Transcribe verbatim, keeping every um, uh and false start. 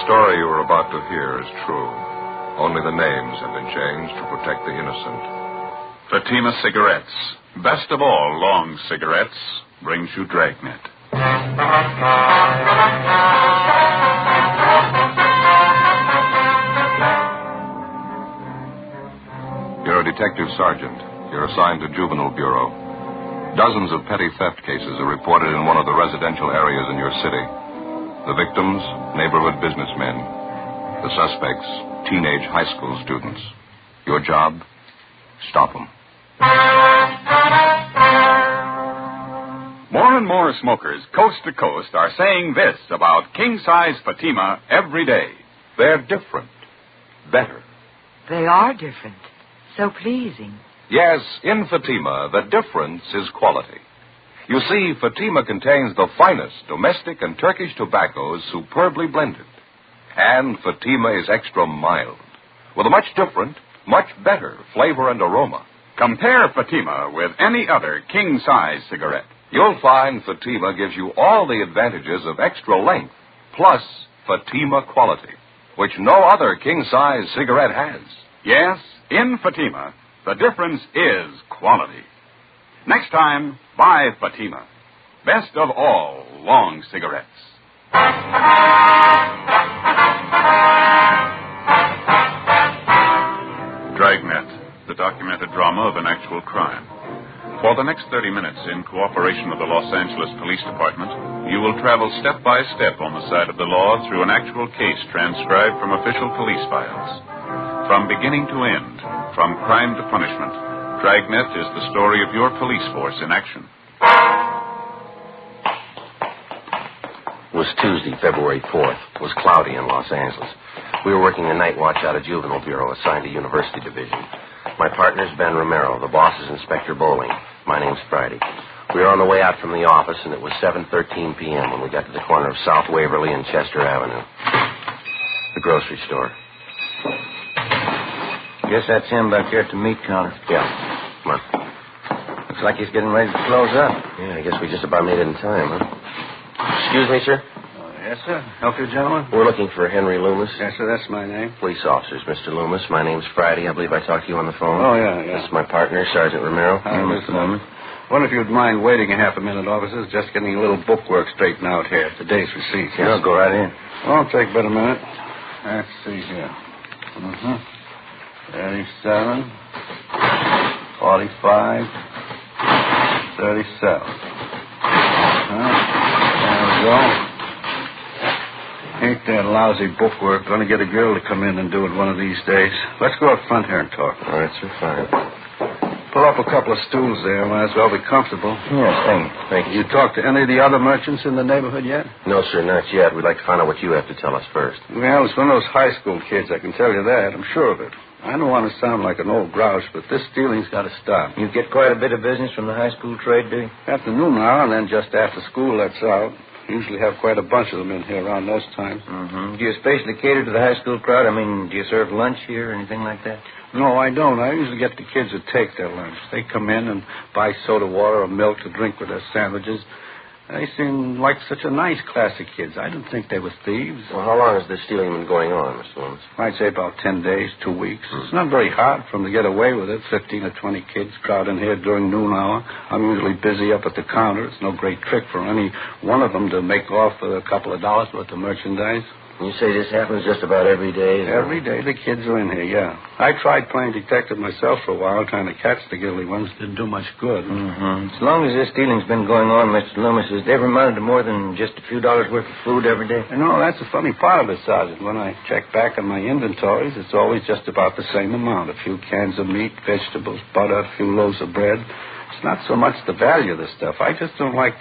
story you are about to hear is true. Only the names have been changed to protect the innocent. Fatima Cigarettes, best of all long cigarettes, brings you Dragnet. You're a detective sergeant. You're assigned to Juvenile Bureau. Dozens of petty theft cases are reported in one of the residential areas in your city. The victims, neighborhood businessmen. The suspects, teenage high school students. Your job? Stop them. More and more smokers, coast to coast, are saying this about king-size Fatima every day. They're different. Better. They are different. So pleasing. Yes, in Fatima, the difference is quality. You see, Fatima contains the finest domestic and Turkish tobaccos superbly blended. And Fatima is extra mild, with a much different, much better flavor and aroma. Compare Fatima with any other king-size cigarette. You'll find Fatima gives you all the advantages of extra length, plus Fatima quality, which no other king-size cigarette has. Yes, in Fatima, the difference is quality. Next time, buy Fatima. Best of all long cigarettes. Dragnet, the documented drama of an actual crime. For the next thirty minutes, in cooperation with the Los Angeles Police Department, you will travel step by step on the side of the law through an actual case transcribed from official police files. From beginning to end, from crime to punishment, Dragnet is the story of your police force in action. It was Tuesday, February fourth. It was cloudy in Los Angeles. We were working the night watch out of Juvenile Bureau, assigned to University Division. My partner's Ben Romero. The boss is Inspector Bowling. My name's Friday. We were on the way out from the office, and it was seven thirteen p.m. when we got to the corner of South Waverly and Chester Avenue. The grocery store. Guess that's him back there at the meat counter. Yeah. Come on. Looks like he's getting ready to close up. Yeah, I guess we just about made it in time, huh? Excuse me, sir? Yes, sir. Help you, gentlemen? We're looking for Henry Loomis. Yes, sir. That's my name. Police officers, Mister Loomis. My name's Friday. I believe I talked to you on the phone. Oh, yeah, yeah. This is my partner, Sergeant Romero. Hi, Mister Loomis. Wonder if you'd mind waiting a half a minute, officers. Just getting a little bookwork straightened out here. Today's receipts. Yes. I'll go right in. Won't take but a minute. Let's see here. Mm-hmm. thirty-seven. forty-five. thirty-seven. Huh? There we go. Ain't that lousy bookwork going to get a girl to come in and do it one of these days? Let's go up front here and talk. All right, sir, fine. Pull up a couple of stools there. Might as well be comfortable. Yes, thank you. Thank you. You talked to any of the other merchants in the neighborhood yet? No, sir, not yet. We'd like to find out what you have to tell us first. Well, it's one of those high school kids, I can tell you that. I'm sure of it. I don't want to sound like an old grouch, but this stealing's got to stop. You get quite a bit of business from the high school trade, do you? Afternoon now, and then just after school lets out. Usually have quite a bunch of them in here around those times. Mm-hmm. Do you especially cater to the high school crowd? I mean, do you serve lunch here or anything like that? No, I don't. I usually get the kids to take their lunch. They come in and buy soda water or milk to drink with their sandwiches. They seem like such a nice class of kids. I didn't think they were thieves. Well, how long has this stealing been going on, Mister Loomis? I'd say about ten days, two weeks. Mm-hmm. It's not very hard for them to get away with it. Fifteen or twenty kids crowd in here during noon hour. I'm usually busy up at the counter. It's no great trick for any one of them to make off with a couple of dollars worth of merchandise. You say this happens just about every day? Every day the kids are in here, yeah. I tried playing detective myself for a while, trying to catch the guilty ones. Didn't do much good. Mm-hmm. As long as this stealing's been going on, Mister Loomis, has it ever amounted to more than just a few dollars worth of food every day? You know, that's the funny part of it, Sergeant. When I check back on my inventories, it's always just about the same amount. A few cans of meat, vegetables, butter, a few loaves of bread. It's not so much the value of the stuff. I just don't like